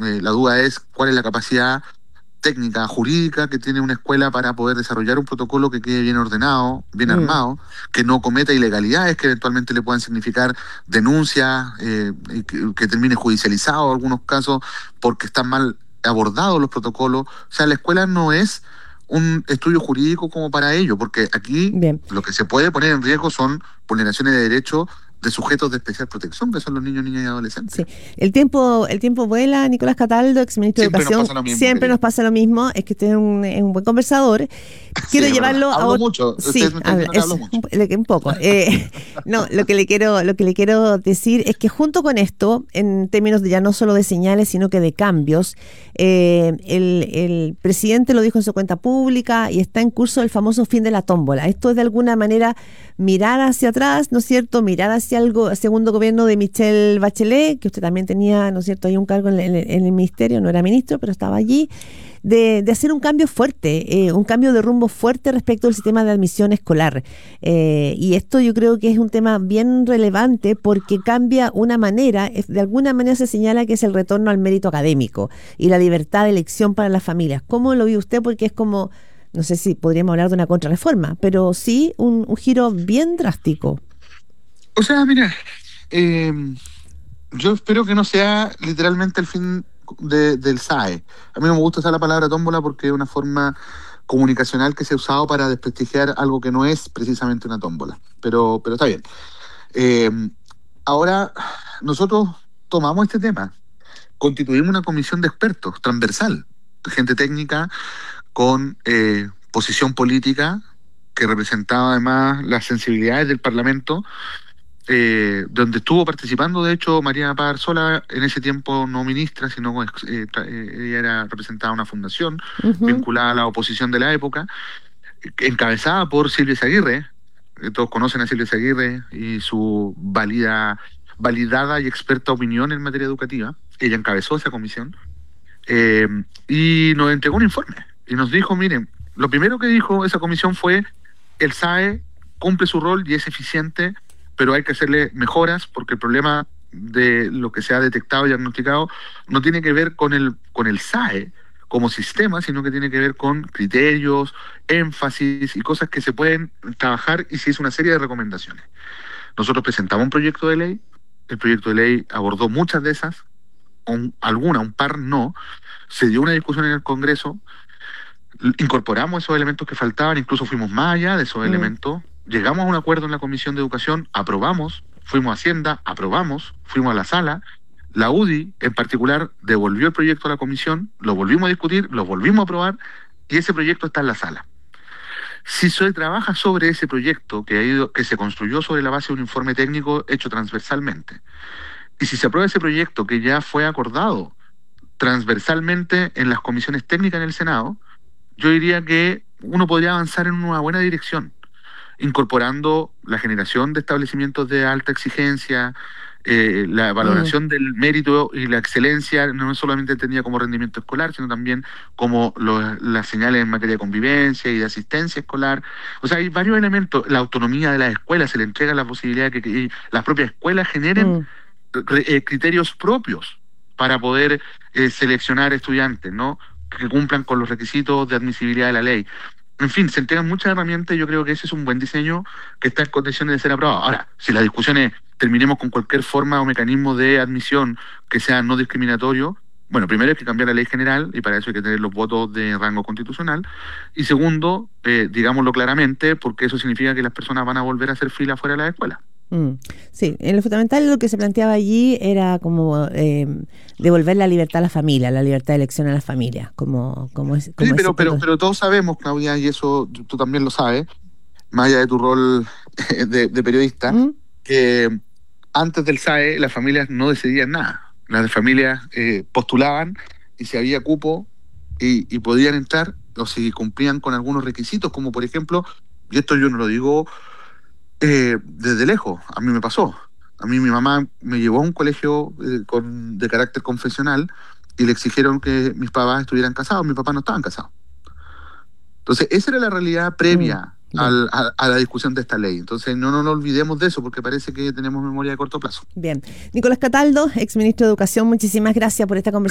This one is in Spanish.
La duda es cuál es la capacidad técnica, jurídica que tiene una escuela para poder desarrollar un protocolo que quede bien ordenado, bien Mm. armado, que no cometa ilegalidades que eventualmente le puedan significar denuncias, y que termine judicializado en algunos casos porque están mal abordados los protocolos. O sea, la escuela no es un estudio jurídico como para ello, porque aquí Bien. lo que se puede poner en riesgo son vulneraciones de derechos de sujetos de especial protección, que son los niños, niñas y adolescentes. Sí, el tiempo vuela, Nicolás Cataldo, exministro de Siempre nos Educación, pasa lo mismo, siempre nos querida. pasa lo mismo, es que usted es un buen conversador. Sí, Quiero es verdad. llevarlo a Hablo otro. mucho. Ustedes Sí, me están habla, diciendo que hablo mucho. un poco. No, lo que le quiero decir es que junto con esto, en términos de ya no solo de señales, sino que de cambios, el presidente lo dijo en su cuenta pública y está en curso el famoso fin de la tómbola. Esto es de alguna manera mirar hacia atrás, ¿no es cierto? Mirar hacia el segundo gobierno de Michelle Bachelet, que usted también tenía, ¿no es cierto?, ahí un cargo en el ministerio, no era ministro, pero estaba allí, de hacer un cambio fuerte, un cambio de rumbo fuerte respecto al sistema de admisión escolar. Y esto yo creo que es un tema bien relevante porque cambia una manera, de alguna manera se señala que es el retorno al mérito académico y la libertad de elección para las familias. ¿Cómo lo ve usted? Porque es como, no sé si podríamos hablar de una contrarreforma, pero sí un giro bien drástico. O sea, mira, eh, yo espero que no sea literalmente el fin del SAE. A mí no me gusta usar la palabra tómbola porque es una forma comunicacional que se ha usado para desprestigiar algo que no es precisamente una tómbola. Pero está bien. Eh, Ahora, nosotros tomamos este tema, constituimos una comisión de expertos transversal, gente técnica con posición política que representaba además las sensibilidades del Parlamento, donde estuvo participando, de hecho, María Paz Arzola, en ese tiempo no ministra, sino ella era representada una fundación Ujú. vinculada a la oposición de la época, encabezada por Silvia Aguirre. Todos conocen a Silvia Aguirre y su validada y experta opinión en materia educativa. Ella encabezó esa comisión, eh, y nos entregó un informe y nos dijo, miren, lo primero que dijo esa comisión fue, el SAE cumple su rol y es eficiente, pero hay que hacerle mejoras porque el problema de lo que se ha detectado y diagnosticado no tiene que ver con el SAE como sistema, sino que tiene que ver con criterios, énfasis y cosas que se pueden trabajar, y se hizo una serie de recomendaciones. Nosotros presentamos un proyecto de ley, el proyecto de ley abordó muchas de esas, un par no, se dio una discusión en el Congreso, incorporamos esos elementos que faltaban, incluso fuimos más allá de esos Mm. elementos, llegamos a un acuerdo en la Comisión de Educación, aprobamos, fuimos a Hacienda, aprobamos, fuimos a la sala, la UDI en particular devolvió el proyecto a la Comisión, lo volvimos a discutir, lo volvimos a aprobar y ese proyecto está en la sala. Si se trabaja sobre ese proyecto que se construyó sobre la base de un informe técnico hecho transversalmente, y si se aprueba ese proyecto que ya fue acordado transversalmente en las comisiones técnicas en el Senado, yo diría que uno podría avanzar en una buena dirección, incorporando la generación de establecimientos de alta exigencia, la Mm. valoración del mérito y la excelencia, no es solamente entendida como rendimiento escolar, sino también como las señales en materia de convivencia y de asistencia escolar. O sea, hay varios elementos. La autonomía de las escuelas, se le entrega la posibilidad de que las propias escuelas generen Mm. criterios propios para poder seleccionar estudiantes, ¿no? Que cumplan con los requisitos de admisibilidad de la ley. En fin, se entregan muchas herramientas y yo creo que ese es un buen diseño que está en condiciones de ser aprobado. Ahora, si la discusión es, terminemos con cualquier forma o mecanismo de admisión que sea no discriminatorio, bueno, primero hay que cambiar la ley general y para eso hay que tener los votos de rango constitucional. Y segundo, digámoslo claramente, porque eso significa que las personas van a volver a hacer fila fuera de la escuela. Mm. Sí, en lo fundamental lo que se planteaba allí era como devolver la libertad a la familia, la libertad de elección a las familias, como Sí, ese pero, punto. pero todos sabemos, Claudia, y eso tú también lo sabes, más allá de tu rol de periodista, ¿Mm? que antes del SAE las familias no decidían nada. Las familias postulaban y si había cupo y podían entrar o si cumplían con algunos requisitos, como por ejemplo, y esto yo no lo digo desde lejos, a mí me pasó. A mí mi mamá me llevó a un colegio de carácter confesional y le exigieron que mis papás estuvieran casados. Mis papás no estaban casados. Entonces, esa era la realidad Mm. previa Bien, a la discusión de esta ley. Entonces, no nos olvidemos de eso, porque parece que tenemos memoria de corto plazo. bien. Nicolás Cataldo, exministro de Educación, muchísimas gracias por esta conversación.